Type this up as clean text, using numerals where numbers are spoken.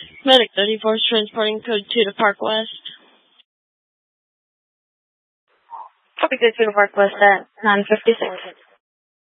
Medic 34 is transporting code 2 to Park West. Copy code 2 to Park West at 9:56.